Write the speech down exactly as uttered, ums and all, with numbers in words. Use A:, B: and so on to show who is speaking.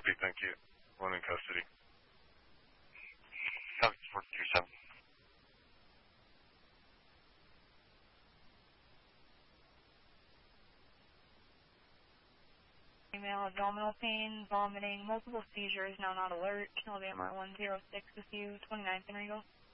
A: Copy, thank you. One in custody.
B: Copy, four two seven.
C: Female abdominal pain, vomiting, multiple seizures, now not alert. Alabama one zero six with you, twenty-ninth in Regal.